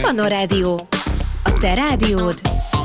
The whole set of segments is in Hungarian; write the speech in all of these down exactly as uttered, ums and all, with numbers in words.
Manna Rádió. A te rádiód,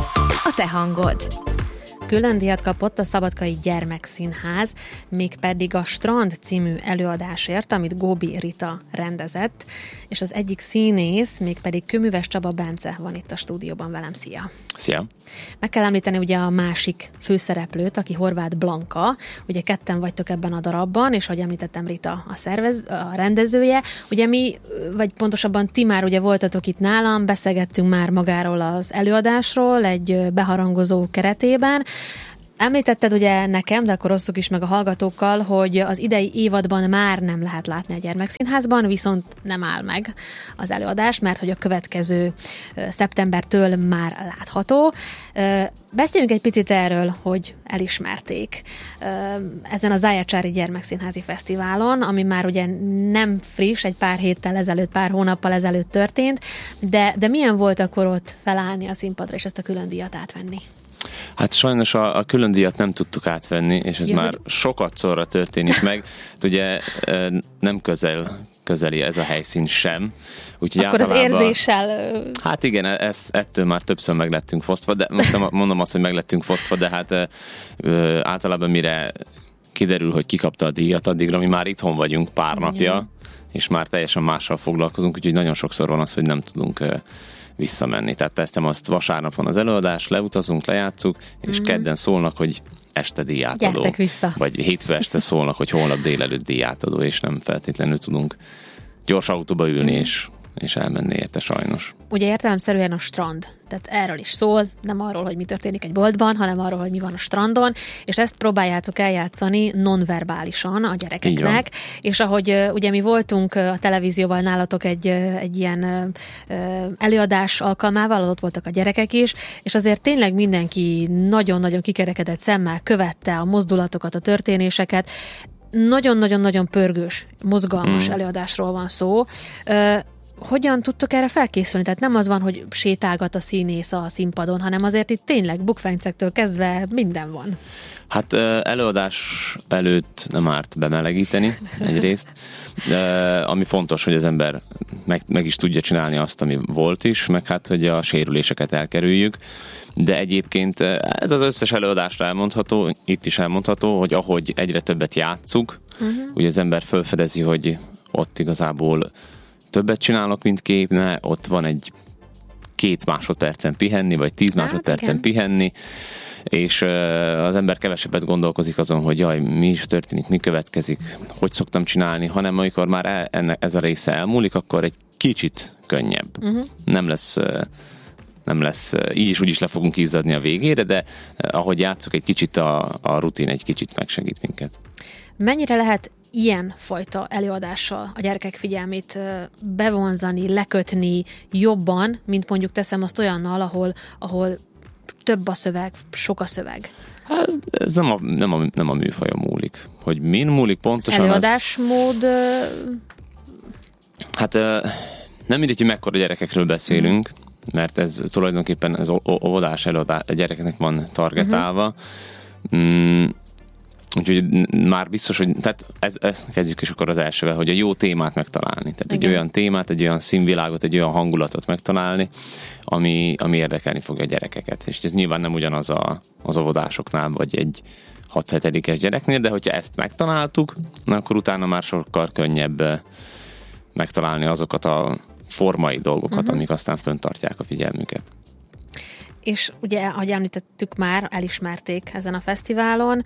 a te hangod. Külön díjat kapott a Szabadkai Gyermekszínház, mégpedig a Strand című előadásért, amit Góbi Rita rendezett, és az egyik színész, mégpedig Kőműves Csaba Bence van itt a stúdióban velem. Szia! Szia! Meg kell említeni ugye a másik főszereplőt, aki Horváth Blanka, ugye ketten vagytok ebben a darabban, és ahogy említettem, Rita a, szervez, a rendezője. Ugye mi, vagy pontosabban ti már ugye voltatok itt nálam, beszélgettünk már magáról az előadásról egy beharangozó keretében. Említetted ugye nekem, de akkor osztuk is meg a hallgatókkal, hogy az idei évadban már nem lehet látni a Gyermekszínházban, viszont nem áll meg az előadás, mert hogy a következő szeptembertől már látható. Beszéljünk egy picit erről, hogy elismerték ezen a Zájacsári Gyermekszínházi Fesztiválon, ami már ugye nem friss, egy pár héttel ezelőtt, pár hónappal ezelőtt történt, de, de milyen volt akkor ott felállni a színpadra és ezt a külön díjat átvenni? Hát sajnos a, a külön díjat nem tudtuk átvenni, és ez ja, már hogy... sokat szorra történik meg. Hát ugye nem közel, közeli ez a helyszín sem. Úgyhogy akkor az érzéssel... Hát igen, ez, ettől már többször meglettünk fosztva, de mondom azt, hogy meglettünk fosztva, de hát ö, általában mire kiderül, hogy ki kapta a díjat, addigra mi már itthon vagyunk pár igen. napja, és már teljesen mással foglalkozunk, úgyhogy nagyon sokszor van az, hogy nem tudunk... Ö, visszamenni. Tehát teszem azt, vasárnap van az előadás, leutazunk, lejátszuk, és mm-hmm. kedden szólnak, hogy este díjátadó. Gyertek vissza. Vagy hétfő este szólnak, hogy holnap délelőtt díjátadó, és nem feltétlenül tudunk gyors autóba ülni, mm. és, és elmenni érte sajnos. Ugye értelemszerűen a strand. Tehát erről is szól, nem arról, hogy mi történik egy boltban, hanem arról, hogy mi van a strandon, és ezt próbáljátok eljátszani nonverbálisan a gyerekeknek, és ahogy ugye mi voltunk a televízióval nálatok egy, egy ilyen előadás alkalmával, ott voltak a gyerekek is, és azért tényleg mindenki nagyon-nagyon kikerekedett szemmel követte a mozdulatokat, a történéseket. Nagyon-nagyon-nagyon pörgős, mozgalmas hmm. előadásról van szó. Hogyan tudtok erre felkészülni? Tehát nem az van, hogy sétálgat a színész a színpadon, hanem azért itt tényleg bukfencektől kezdve minden van. Hát előadás előtt nem árt bemelegíteni egyrészt, ami fontos, hogy az ember meg, meg is tudja csinálni azt, ami volt is, meg hát, hogy a sérüléseket elkerüljük. De egyébként ez az összes előadásra elmondható, itt is elmondható, hogy ahogy egyre többet játszuk, uh-huh. ugye az ember felfedezi, hogy ott igazából többet csinálok, mint képne, ott van egy két másodpercen pihenni, vagy tíz hát, másodpercen igen. pihenni, és az ember kevesebbet gondolkozik azon, hogy jaj, mi is történik, mi következik, hogy szoktam csinálni, hanem amikor már el, ennek, ez a része elmúlik, akkor egy kicsit könnyebb. Uh-huh. Nem lesz... nem lesz, így is úgy is le fogunk izzadni a végére, de ahogy játszok, egy kicsit a, a rutin egy kicsit megsegít minket. Mennyire lehet ilyen fajta előadással a gyerekek figyelmét bevonzani, lekötni jobban, mint mondjuk teszem azt olyannal, ahol, ahol több a szöveg, sok a szöveg? Hát ez nem a, nem a, nem a műfajon múlik. Hogy min múlik pontosan előadásmód... Az... Hát nem mindegy, hogy mekkora gyerekekről beszélünk, mm. mert ez tulajdonképpen az óvodás előadás a gyerekeknek van targetálva. Uh-huh. Mm, úgyhogy már biztos, hogy tehát ez, ez, kezdjük is akkor az elsővel, hogy a jó témát megtalálni. Tehát igen. egy olyan témát, egy olyan színvilágot, egy olyan hangulatot megtalálni, ami, ami érdekelni fogja a gyerekeket. És ez nyilván nem ugyanaz a, az óvodásoknál, vagy egy hat-hetedikes gyereknél, de hogyha ezt megtaláltuk, akkor utána már sokkal könnyebb megtalálni azokat a formai dolgokat, uh-huh. amik aztán fenntartják a figyelmüket. És ugye, ahogy említettük már, elismerték ezen a fesztiválon.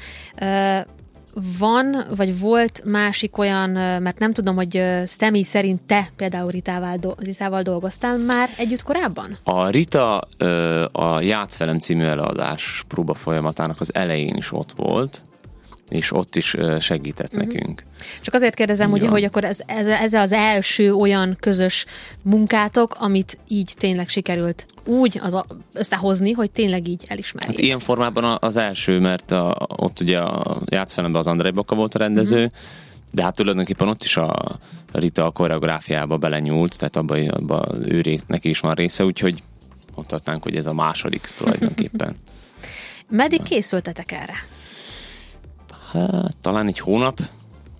Van, vagy volt másik olyan, mert nem tudom, hogy személy szerint te például Ritával, Ritával dolgoztál már együtt korábban? A Rita a Játsz velem című előadás próba folyamatának az elején is ott volt, és ott is segített uh-huh. nekünk. Csak azért kérdezem, ugye, hogy akkor ez, ez, ez az első olyan közös munkátok, amit így tényleg sikerült úgy az a, összehozni, hogy tényleg így elismerjék. Hát ilyen formában az első, mert a, ott ugye a Játszfelemben az Andrej Baka volt a rendező, uh-huh. de hát tulajdonképpen ott is a Rita a koreográfiába belenyúlt, tehát abban abba ő ré, neki is van része, úgyhogy mondhatnánk, hogy ez a második tulajdonképpen. Meddig készültetek erre? Hát, talán egy hónap,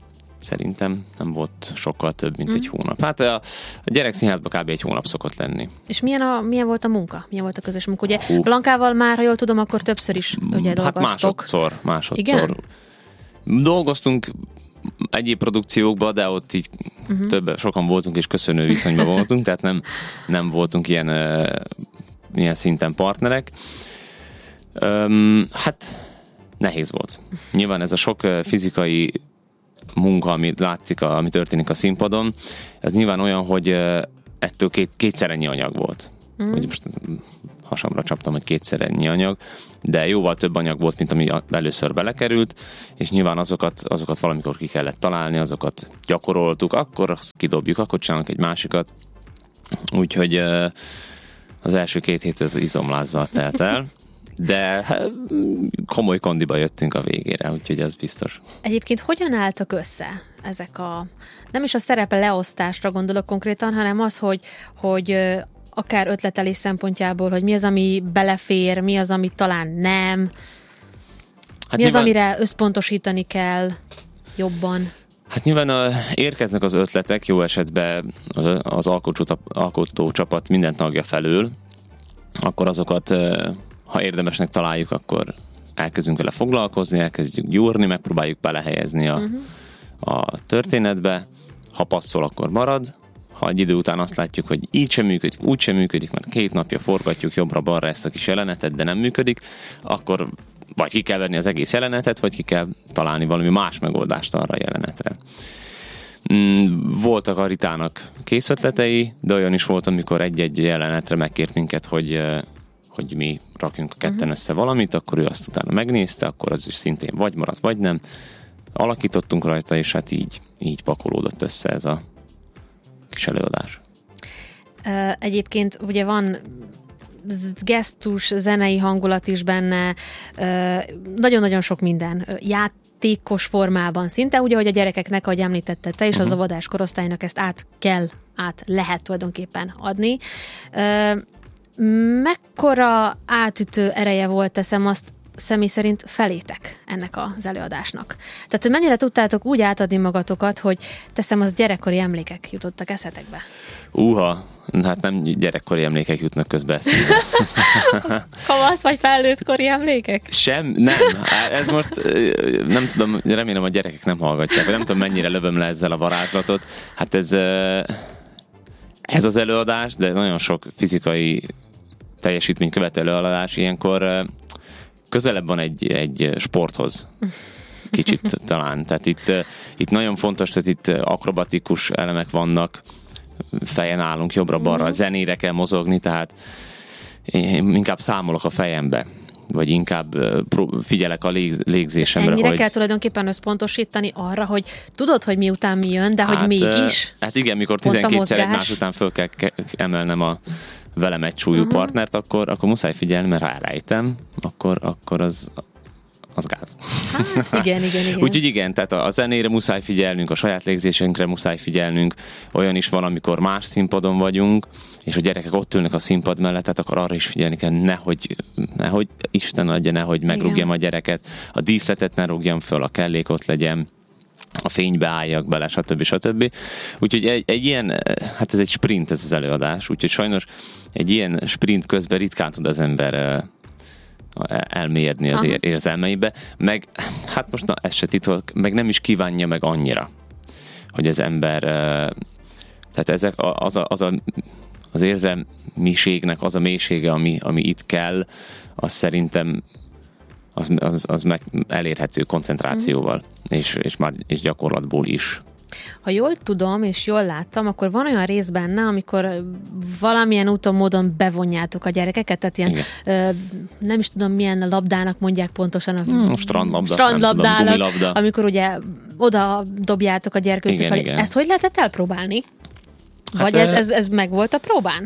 szerintem nem volt sokkal több, mint mm. egy hónap. Hát a, a gyerekszínházban kb. Egy hónap szokott lenni. És milyen, a, milyen volt a munka? Milyen volt a közös munka? Ugye Hú. Blankával már, ha jól tudom, akkor többször is ugye dolgoztok. Hát másodszor, másodszor. Igen? Dolgoztunk egyéb produkciókban, de ott így uh-huh. több, sokan voltunk és köszönő viszonyban voltunk, tehát nem, nem voltunk ilyen, uh, ilyen szinten partnerek. Um, hát nehéz volt. Nyilván ez a sok uh, fizikai munka, ami látszik, a, ami történik a színpadon, ez nyilván olyan, hogy uh, ettől két, kétszer ennyi anyag volt. Uh-huh. Hogy most hasamra csaptam, hogy kétszer ennyi anyag, de jóval több anyag volt, mint ami először belekerült, és nyilván azokat, azokat valamikor ki kellett találni, azokat gyakoroltuk, akkor azt kidobjuk, akkor csinálunk egy másikat. Úgyhogy az első két hét ez izomlázzal telt el, de komoly kondiba jöttünk a végére, úgyhogy ez biztos. Egyébként hogyan álltak össze ezek a, nem is a szerepe leosztásra gondolok konkrétan, hanem az, hogy, hogy akár ötletelés szempontjából, hogy mi az, ami belefér, mi az, ami talán nem, hát mi nyilván, az, amire összpontosítani kell jobban. Hát nyilván a, érkeznek az ötletek, jó esetben az, az alkotó, alkotó csapat minden tagja felől, akkor azokat, ha érdemesnek találjuk, akkor elkezdünk vele foglalkozni, elkezdjük gyúrni, megpróbáljuk belehelyezni a, uh-huh. a történetbe, ha passzol, akkor marad. Ha egy idő után azt látjuk, hogy így sem működik, úgy sem működik, mert két napja forgatjuk jobbra-balra ezt a kis jelenetet, de nem működik, akkor vagy ki kell venni az egész jelenetet, vagy ki kell találni valami más megoldást arra a jelenetre. Voltak a Ritának készötletei, de olyan is volt, amikor egy-egy jelenetre megkért minket, hogy, hogy mi rakjunk ketten uh-huh. össze valamit, akkor ő azt utána megnézte, akkor az is szintén vagy marad, vagy nem. Alakítottunk rajta, és hát így, így pakolódott össze ez a kis előadás. Egyébként ugye van gesztus, zenei hangulat is benne, nagyon-nagyon sok minden. Játékos formában szinte, ugye, hogy a gyerekeknek, ahogy említetted te is, uh-huh. az óvodás korosztálynak ezt át kell, át lehet tulajdonképpen adni. Mekkora átütő ereje volt, teszem azt, személy szerint felétek ennek az előadásnak? Tehát, hogy mennyire tudtátok úgy átadni magatokat, hogy teszem, az gyerekkori emlékek jutottak eszetekbe? Uha, hát nem gyerekkori emlékek jutnak közbe eszébe. Kamasz vagy felnőttkori emlékek? Sem, nem. Ez most nem tudom, remélem a gyerekek nem hallgatják, vagy nem tudom mennyire lövöm le ezzel a varázslatot. Hát ez, ez az előadás, de nagyon sok fizikai teljesítmény követő előadás ilyenkor közelebb van egy, egy sporthoz. Kicsit talán. Tehát itt, itt nagyon fontos, tehát itt akrobatikus elemek vannak, fejen állunk jobbra-balra, zenére kell mozogni, tehát én inkább számolok a fejembe, vagy inkább figyelek a légzésemre. Ennyire hogy... kell tulajdonképpen összpontosítani arra, hogy tudod, hogy mi után mi jön, de hát, hogy mégis. Hát igen, mikor tizenkétszer egymás után föl kell emelnem a velem egy súlyú uh-huh. partnert, akkor, akkor muszáj figyelni, mert ha elrejtem, akkor, akkor az, az gáz. Hát, igen, igen, igen. Úgyhogy igen, tehát a zenére muszáj figyelnünk, a saját légzésünkre muszáj figyelnünk, olyan is van, amikor más színpadon vagyunk, és a gyerekek ott ülnek a színpad mellett, tehát akkor arra is figyelni kell, nehogy, nehogy Isten adja, nehogy megrúgjam a gyereket, a díszletet ne rúgjam föl, a kellék ott legyen, a fénybe álljak bele, stb. stb. Úgyhogy egy, egy ilyen, hát ez egy sprint ez az előadás, úgyhogy sajnos egy ilyen sprint közben ritkán tud az ember elmélyedni az Aha. érzelmeibe, meg hát most na, ez se titok, meg nem is kívánja meg annyira, hogy az ember, tehát ezek az a, az, a, az érzelmiségnek az a mélysége, ami, ami itt kell, az szerintem az, az, az meg elérhető koncentrációval, mm. és, és már és gyakorlatból is. Ha jól tudom, és jól láttam, akkor van olyan rész benne, amikor valamilyen úton, módon bevonjátok a gyerekeket, tehát ilyen, ö, nem is tudom, milyen labdának mondják pontosan. A hmm, strandlabda, strandlabdának, tudom, amikor ugye oda dobjátok a gyerkőcök felé. Igen. Ezt hogy lehetett elpróbálni? Vagy hát, ez, ez, ez meg volt a próbán?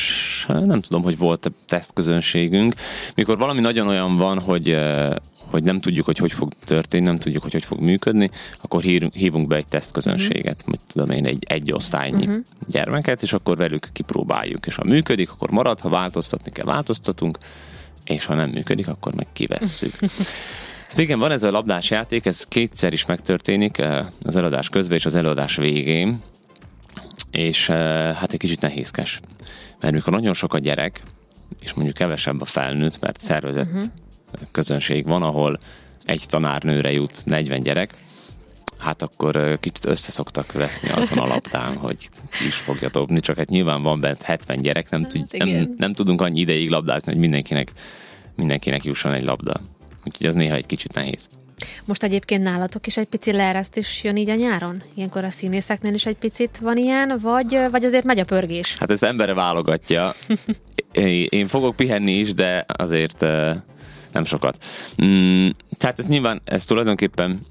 Nem tudom, hogy volt a tesztközönségünk. Mikor valami nagyon olyan van, hogy, hogy nem tudjuk, hogy hogy fog történni, nem tudjuk, hogy hogy fog működni, akkor hívunk be egy tesztközönséget, uh-huh. tudom én, egy, egy osztálynyi uh-huh. gyermeket, és akkor velük kipróbáljuk. És ha működik, akkor marad, ha változtatni kell, változtatunk, és ha nem működik, akkor meg kivesszük. Igen, van ez a labdás játék, ez kétszer is megtörténik, az előadás közben és az előadás végén, és hát egy kicsit nehézkes. Mert mikor nagyon sok a gyerek, és mondjuk kevesebb a felnőtt, mert szervezett uh-huh. közönség van, ahol egy tanárnőre jut negyven gyerek, hát akkor kicsit összeszoktak veszni azon a labdán, hogy ki is fogja dobni, csak hát nyilván van bent hetven gyerek, nem, tud, nem, nem tudunk annyi ideig labdázni, hogy mindenkinek, mindenkinek jusson egy labda. Úgyhogy az néha egy kicsit nehéz. Most egyébként nálatok is egy pici leeresztés jön így a nyáron? Ilyenkor a színészeknél is egy picit van ilyen, vagy, vagy azért megy a pörgés? Hát ez embere válogatja. Én fogok pihenni is, de azért nem sokat. Mm, tehát ez nyilván, ez tulajdonképpen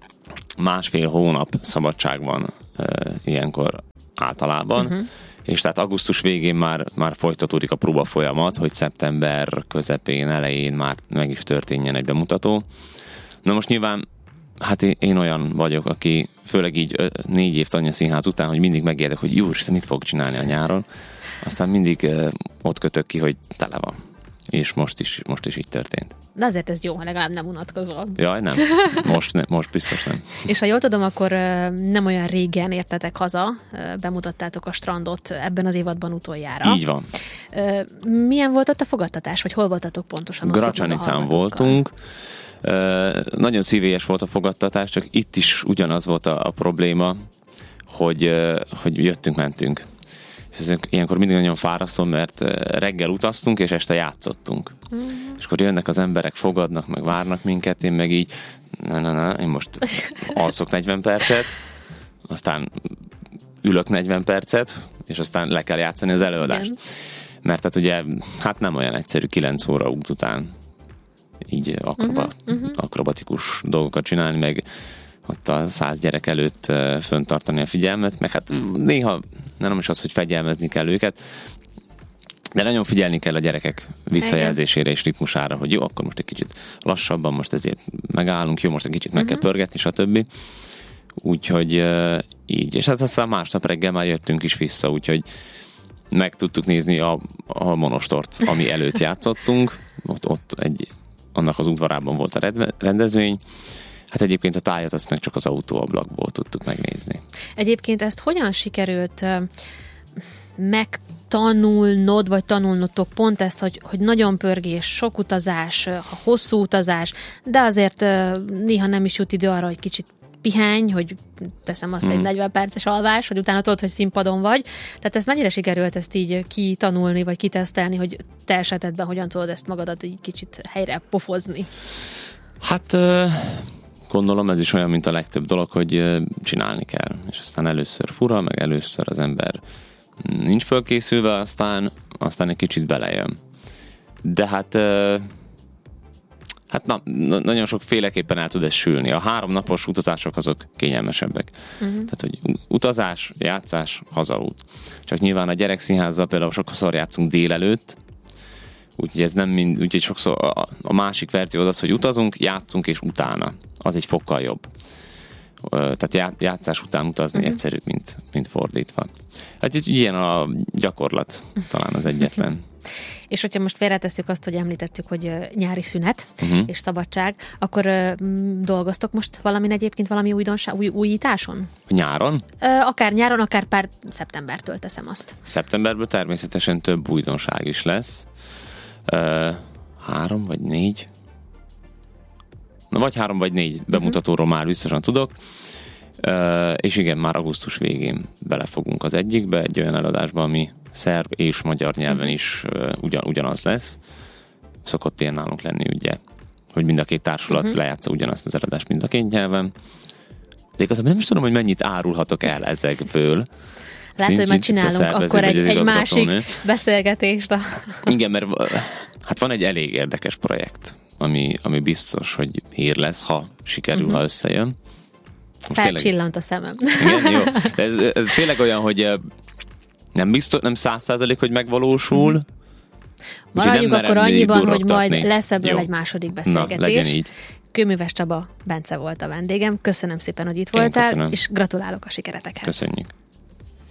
másfél hónap szabadság van ilyenkor általában, uh-huh. és tehát augusztus végén már, már folytatódik a próba folyamat, hogy szeptember közepén, elején már meg is történjen egy bemutató. Na most nyilván, hát én, én olyan vagyok, aki főleg így négy év Tanya Színház után, hogy mindig megérdek, hogy jó, és mit fog csinálni a nyáron. Aztán mindig uh, ott kötök ki, hogy tele van. És most is, most is így történt. De azért ez jó, ha legalább nem unatkozol. Jaj, nem. Most, ne, most biztos nem. És ha jól tudom, akkor nem olyan régen értetek haza, bemutattátok a Strandot ebben az évadban utoljára. Így van. Milyen volt ott a fogadtatás, vagy hol voltatok pontosan? Gracsanicán voltunk. Uh, nagyon szívélyes volt a fogadtatás, csak itt is ugyanaz volt a, a probléma, hogy, uh, hogy jöttünk, mentünk. És ez ilyenkor mindig nagyon fárasztó, mert reggel utaztunk, és este játszottunk. Mm. És akkor jönnek az emberek, fogadnak, meg várnak minket, én meg így, na, na, na, én most alszok negyven percet, aztán ülök negyven percet, és aztán le kell játszani az előadást. Igen. Mert hát ugye, hát nem olyan egyszerű kilenc óra út után így akrobat, uh-huh, uh-huh. akrobatikus dolgokat csinálni, meg ott a száz gyerek előtt uh, föntartani a figyelmet, meg hát néha nem is az, hogy fegyelmezni kell őket, de nagyon figyelni kell a gyerekek visszajelzésére és ritmusára, hogy jó, akkor most egy kicsit lassabban, most ezért megállunk, jó, most egy kicsit meg uh-huh. kell pörgetni, stb. Úgyhogy uh, így, és hát aztán másnap reggel már jöttünk is vissza, úgyhogy meg tudtuk nézni a, a monostort, ami előtt játszottunk, ott, ott egy, annak az udvarában volt a rendezvény. Hát egyébként a tájat azt meg csak az autóablakból tudtuk megnézni. Egyébként ezt hogyan sikerült uh, megtanulnod, vagy tanulnotok pont ezt, hogy, hogy nagyon pörgés, sok utazás, uh, hosszú utazás, de azért uh, néha nem is jut idő arra, hogy kicsit pihenj, hogy teszem azt mm. egy negyven perces alvás, hogy utána tudod, hogy színpadon vagy. Tehát ezt mennyire sikerült ezt így kitanulni, vagy kitesztelni, hogy te esetedben hogyan tudod ezt magadat így kicsit helyre pofozni? Hát gondolom ez is olyan, mint a legtöbb dolog, hogy csinálni kell. És aztán először fura, meg először az ember nincs fölkészülve, aztán, aztán egy kicsit belejön. De hát Hát na, nagyon sokféleképpen el tud ez sülni. A háromnapos utazások azok kényelmesebbek. Uh-huh. Tehát, hogy utazás, játszás, hazaút. Csak nyilván a gyerekszínházzal például sokszor játszunk délelőtt, úgyhogy ez nem mind, úgyhogy sokszor a, a másik verzió az, hogy utazunk, játszunk és utána. Az egy fokkal jobb. Tehát játszás után utazni uh-huh. egyszerűbb, mint, mint fordítva. Hát ilyen a gyakorlat talán az egyetlen. És hogyha most félretesszük azt, hogy említettük, hogy nyári szünet uh-huh. és szabadság, akkor uh, dolgoztok most valamin egyébként valami újdonság, új, újításon? Nyáron? Uh, akár nyáron, akár pár szeptembertől teszem azt. Szeptemberben természetesen több újdonság is lesz. Uh, három vagy négy? Na, vagy három vagy négy bemutatóról uh-huh. már biztosan tudok. Uh, és igen, már augusztus végén belefogunk az egyikbe, egy olyan előadásba, ami szerb és magyar nyelven is uh, ugyan, ugyanaz lesz. Szokott ilyen nálunk lenni, ugye, hogy mind a két társulat uh-huh. lejátsza ugyanazt az előadást mind a két nyelven. De igazából nem is tudom, hogy mennyit árulhatok el ezekből. Lehet, hogy majd csinálunk akkor egy, egy másik beszélgetést. A... Igen, mert hát van egy elég érdekes projekt, ami, ami biztos, hogy hír lesz, ha sikerül, uh-huh. ha összejön. Felcsillant a szemem. Igen, jó. De ez, ez tényleg olyan, hogy nem biztos, nem száz százalék, hogy megvalósul. Mm. Maradjunk akkor annyiban, hogy majd lesz ebből jó. Egy második beszélgetés. Na, legyen így. Kőműves Csaba Bence volt a vendégem. Köszönöm szépen, hogy itt voltál, és gratulálok a sikeretekhez. Köszönjük.